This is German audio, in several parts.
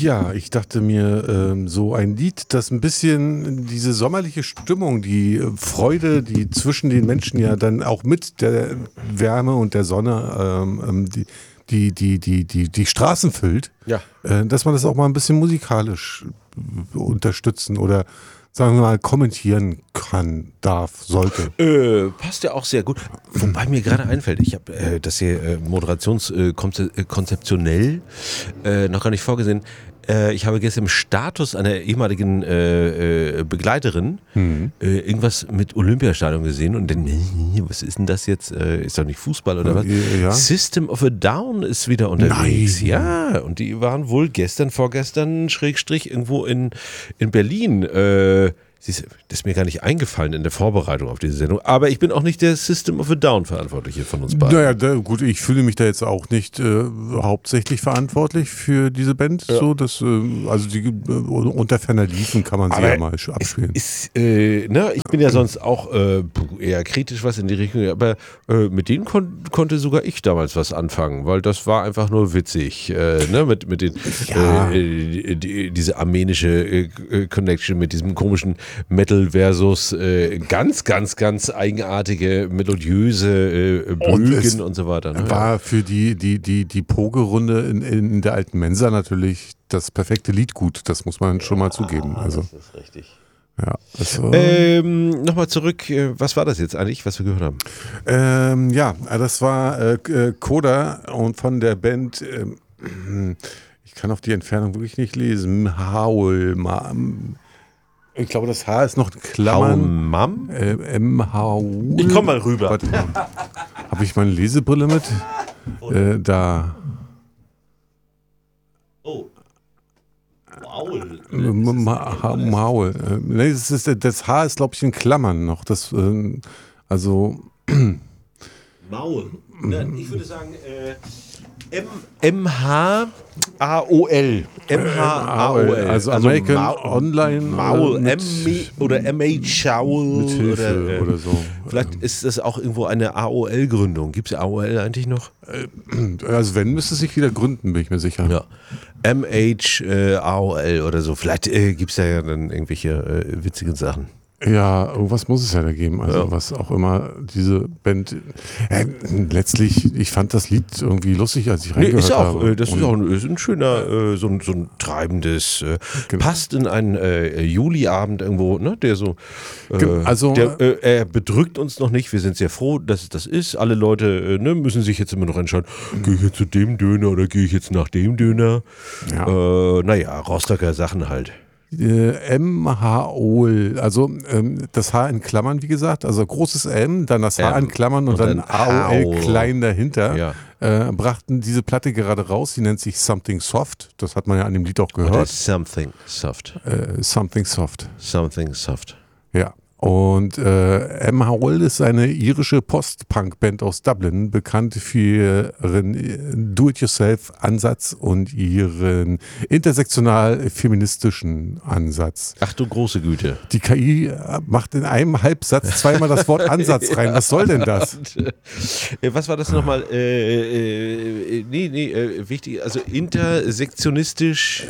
Ja, ich dachte mir, so ein Lied, das ein bisschen diese sommerliche Stimmung, die Freude, die zwischen den Menschen ja dann auch mit der Wärme und der Sonne die Straßen füllt, Ja. dass man das auch mal ein bisschen musikalisch unterstützen oder sagen wir mal kommentieren kann, darf, sollte. Passt ja auch sehr gut. Wobei mir gerade einfällt, ich habe das hier konzeptionell noch gar nicht vorgesehen. Ich habe gestern im Status einer ehemaligen Begleiterin irgendwas mit Olympiastadion gesehen und dann, was ist denn das jetzt? Ist doch nicht Fußball oder was? Ja. System of a Down ist wieder unterwegs. Nein. Ja, und die waren wohl vorgestern, Schrägstrich, irgendwo in Berlin. Das ist mir gar nicht eingefallen in der Vorbereitung auf diese Sendung. Aber ich bin auch nicht der System of a Down Verantwortliche von uns beiden. Naja, gut, ich fühle mich da jetzt auch nicht hauptsächlich verantwortlich für diese Band. Ja. So, also die unter ferner Liefen kann man sie ja mal abspielen. Ich bin ja sonst auch eher kritisch was in die Richtung, aber mit denen konnte sogar ich damals was anfangen, weil das war einfach nur witzig. Mit den diese armenische Connection mit diesem komischen Metal versus ganz, ganz, ganz eigenartige, melodiöse Bögen und so weiter. Ne? War für die Pogerunde in der alten Mensa natürlich das perfekte Liedgut, das muss man schon mal zugeben. Also, das ist richtig. Ja, nochmal zurück, was war das jetzt eigentlich, was wir gehört haben? Das war Coda und von der Band, ich kann auf die Entfernung wirklich nicht lesen, Howl. Ich glaube, das H ist noch in Klammern. M-H-U. Ich komm mal rüber. Warte mal. Habe ich meine Lesebrille mit? Da. Oh. Maul. Maul. Nee, das H ist, glaube ich, in Klammern noch. Maul. Ich würde sagen, M-H-A-O-L. M-H-A-O-L. Also American Online. Maul. Oder M-H-Shaul. Mit Hilfe oder so. Vielleicht ist das auch irgendwo eine AOL-Gründung. Gibt es AOL eigentlich noch? Also wenn, müsste es sich wieder gründen, bin ich mir sicher. Ja. M-H-A-O-L oder so. Vielleicht gibt es ja dann irgendwelche witzigen Sachen. Ja, irgendwas muss es ja da geben. Also was auch immer diese Band. Letztlich, ich fand das Lied irgendwie lustig, als ich reingehört habe. Das ist auch ein schöner, so ein treibendes, passt in einen Juliabend irgendwo, ne? Der so, er bedrückt uns noch nicht. Wir sind sehr froh, dass es das ist. Alle Leute müssen sich jetzt immer noch entscheiden, gehe ich jetzt zu dem Döner oder gehe ich jetzt nach dem Döner? Ja. Rostocker Sachen halt. M-H-O-L, also das H in Klammern, wie gesagt, also großes M, dann das H in Klammern und dann A-O-L klein dahinter, brachten diese Platte gerade raus, die nennt sich Something Soft, das hat man ja an dem Lied auch gehört. Oder Something Soft. Something Soft. Something Soft. Ja. Und M-Howl ist eine irische Post-Punk-Band aus Dublin, bekannt für ihren Do-it-yourself-Ansatz und ihren intersektional-feministischen Ansatz. Ach du große Güte. Die KI macht in einem Halbsatz zweimal das Wort Ansatz rein. Was soll denn das? Was war das nochmal? Wichtig, also intersektionistisch.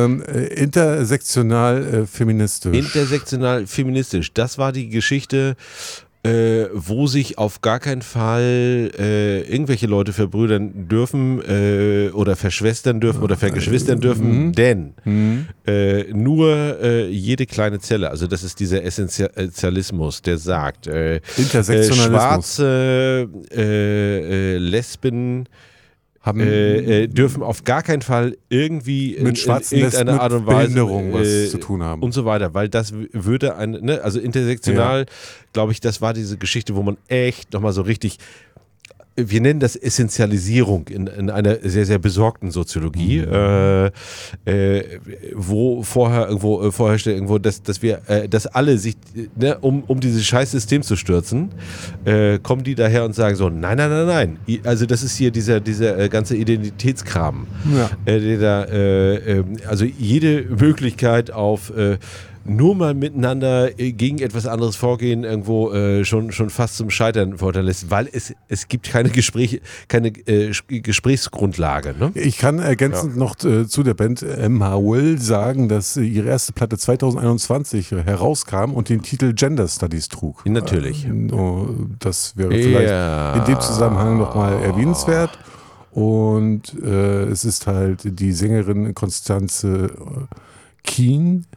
Intersektional-feministisch. Intersektional-feministisch. Das war die Geschichte, wo sich auf gar keinen Fall irgendwelche Leute verbrüdern dürfen oder verschwestern dürfen oder vergeschwistern dürfen, denn nur jede kleine Zelle, also das ist dieser Essentialismus, der sagt, Schwarze, Lesben, dürfen auf gar keinen Fall irgendwie mit schwarzen in irgendeiner Art und Weise Behinderung was zu tun haben. Und so weiter, weil das würde also intersektional, glaube ich, das war diese Geschichte, wo man echt nochmal so richtig, wir nennen das Essentialisierung in einer sehr, sehr besorgten Soziologie, wo vorherrschte irgendwo, dass wir, dass alle sich, um dieses Scheißsystem zu stürzen, kommen die daher und sagen so, nein. Also das ist hier dieser ganze Identitätskram, der da, also jede Möglichkeit auf nur mal miteinander gegen etwas anderes vorgehen irgendwo schon fast zum Scheitern verurteilen lässt, weil es gibt keine Gespräche, keine Gesprächsgrundlage. Ne? Ich kann ergänzend noch zu der Band Maul sagen, dass ihre erste Platte 2021 herauskam und den Titel Gender Studies trug. Natürlich. Das wäre vielleicht in dem Zusammenhang nochmal erwähnenswert. Und es ist halt die Sängerin Constanze Keen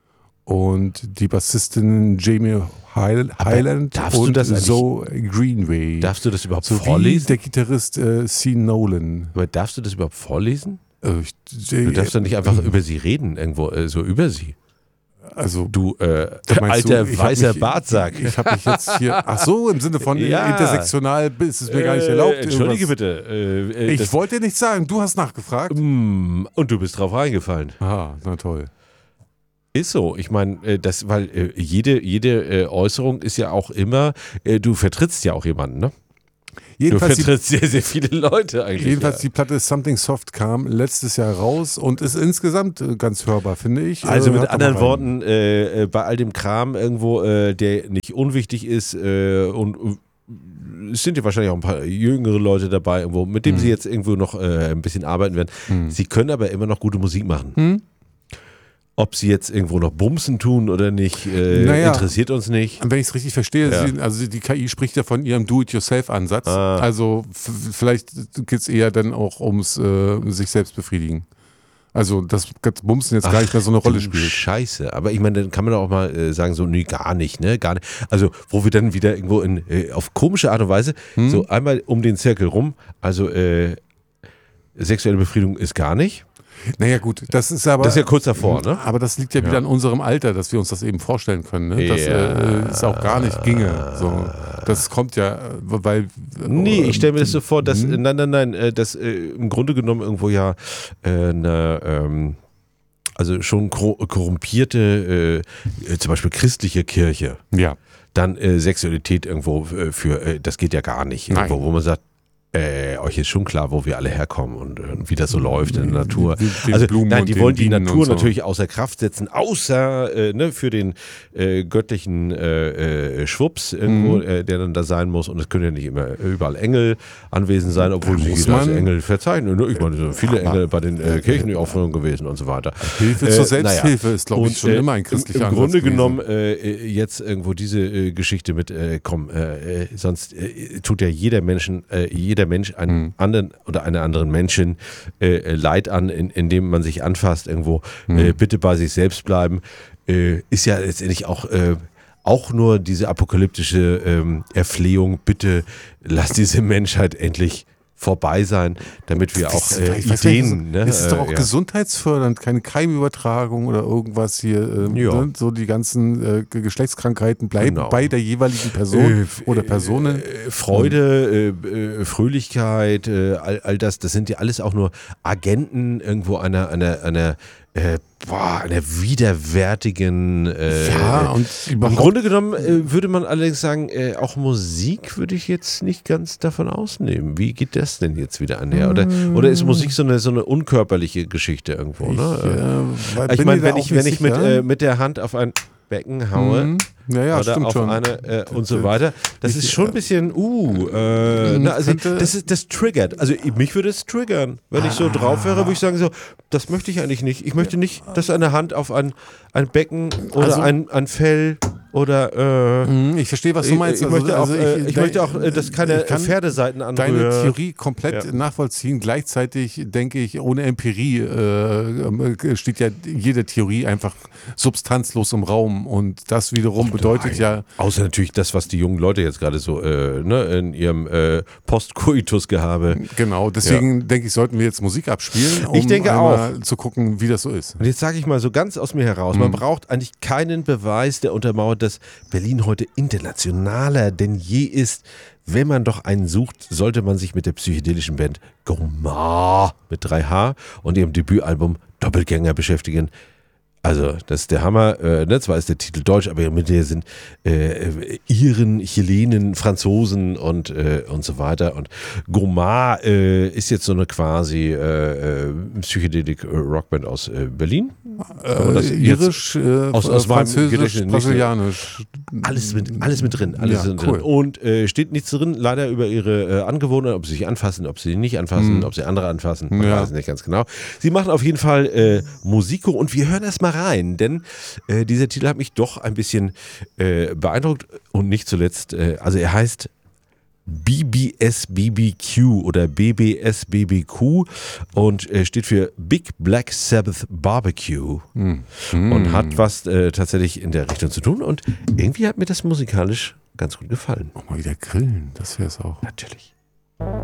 und die Bassistin Jamie Hyland und Zoe Greenway. Darfst du das überhaupt so vorlesen? Wie der Gitarrist Sean Nolan. Aber darfst du das überhaupt vorlesen? Du darfst doch nicht einfach über sie reden, irgendwo so über sie. Also du alter weißer Bartsack. Ich habe mich jetzt hier, ach so, im Sinne von intersektional ist es mir gar nicht erlaubt. Entschuldige bitte. Ich wollte dir nichts sagen, du hast nachgefragt. Und du bist drauf reingefallen. Aha, na toll. Ist so. Ich meine, weil jede Äußerung ist ja auch immer, du vertrittst ja auch jemanden, ne? Jedenfalls du vertrittst sehr, sehr viele Leute eigentlich. Jedenfalls die Platte Something Soft kam letztes Jahr raus und ist insgesamt ganz hörbar, finde ich. Also mit anderen Worten, bei all dem Kram irgendwo, der nicht unwichtig ist und es sind ja wahrscheinlich auch ein paar jüngere Leute dabei, irgendwo, mit denen sie jetzt irgendwo noch ein bisschen arbeiten werden. Sie können aber immer noch gute Musik machen. Ob sie jetzt irgendwo noch Bumsen tun oder nicht, interessiert uns nicht. Wenn ich es richtig verstehe, also die KI spricht ja von ihrem Do-it-yourself-Ansatz. Also vielleicht geht es eher dann auch ums sich selbst befriedigen. Also dass Bumsen jetzt gar nicht mehr so eine Rolle spielt. Scheiße, aber ich meine, dann kann man doch auch mal sagen, so, nee, gar nicht, ne, gar nicht. Also wo wir dann wieder irgendwo auf komische Art und Weise, so einmal um den Zirkel rum, also sexuelle Befriedigung ist gar nicht. Naja gut, das ist aber... Das ist ja kurz davor, ne? Aber das liegt ja wieder an unserem Alter, dass wir uns das eben vorstellen können, ne? Dass es auch gar nicht ginge. So. Das kommt ja, weil... Nee, ich stelle mir das so vor, dass, nein, dass im Grunde genommen irgendwo ja also schon korrumpierte, zum Beispiel christliche Kirche, dann Sexualität irgendwo das geht ja gar nicht. Irgendwo, wo man sagt, euch ist schon klar, wo wir alle herkommen und wie das so läuft in der Natur. Also nein, die wollen die Natur natürlich außer Kraft setzen, außer für den göttlichen Schwupps irgendwo, der dann da sein muss. Und es können ja nicht immer überall Engel anwesend sein, obwohl sie als Engel verzeichnen. Ich meine, so viele Engel bei den Kirchenaufführungen gewesen und so weiter. Hilfe zur Selbsthilfe ist, glaube ich, schon immer ein christlicher Ansatz. Im Grunde genommen jetzt irgendwo diese Geschichte mit, sonst tut ja jeder Mensch einen anderen oder einer anderen Menschen Leid an, indem man sich anfasst irgendwo, bitte bei sich selbst bleiben, ist ja letztendlich auch nur diese apokalyptische Erflehung, bitte lass diese Menschheit endlich vorbei sein, damit wir auch Ideen... Es ist doch auch gesundheitsfördernd, keine Keimübertragung oder irgendwas hier. Ne? So die ganzen Geschlechtskrankheiten bleiben bei der jeweiligen Person oder Personen. Freude, Fröhlichkeit, all das sind ja alles auch nur Agenten irgendwo einer widerwärtigen und im Grunde genommen würde man allerdings sagen, auch Musik würde ich jetzt nicht ganz davon ausnehmen. Wie geht das denn jetzt wieder einher? Oder ist Musik so eine unkörperliche Geschichte irgendwo? Ne? Ich meine, wenn ich mit der Hand auf ein Becken haue oder auf schon. Eine und so weiter. Das ist schon ein bisschen, also das triggert. Also mich würde es triggern. Wenn ich so drauf wäre, würde ich sagen so, das möchte ich eigentlich nicht. Ich möchte nicht, dass eine Hand auf ein Becken oder ein Fell oder ich verstehe, was du meinst. Ich möchte auch, dass keine Pferdeseiten anrühren. Deine Theorie komplett nachvollziehen. Gleichzeitig denke ich, ohne Empirie steht ja jede Theorie einfach substanzlos im Raum und das wiederum bedeutet ja... Außer natürlich das, was die jungen Leute jetzt gerade so in ihrem Post-Coitus-Gehabe... Genau, deswegen denke ich, sollten wir jetzt Musik abspielen, um ich denke auch zu gucken, wie das so ist. Und jetzt sage ich mal so ganz aus mir heraus, man braucht eigentlich keinen Beweis, der untermauert, dass Berlin heute internationaler denn je ist. Wenn man doch einen sucht, sollte man sich mit der psychedelischen Band Goma mit 3H und ihrem Debütalbum Doppelgänger beschäftigen. Also, das ist der Hammer. Zwar ist der Titel deutsch, aber mit der sind Iren, Chilenen, Franzosen und so weiter. Und Gourmand ist jetzt so eine quasi Psychedelik-Rockband aus Berlin. Irisch, aus Französisch, Brasilianisch. Alles mit drin. Drin. Cool. Und steht nichts drin, leider über ihre Angewohnheiten, ob sie sich anfassen, ob sie nicht anfassen, ob sie andere anfassen. Man weiß nicht ganz genau. Sie machen auf jeden Fall Musiko und wir hören erst mal rein, denn dieser Titel hat mich doch ein bisschen beeindruckt und nicht zuletzt, also er heißt BBSBBQ oder BBSBBQ und steht für Big Black Sabbath Barbecue und hat was tatsächlich in der Richtung zu tun und irgendwie hat mir das musikalisch ganz gut gefallen. Auch mal wieder grillen, das wäre es auch. Natürlich.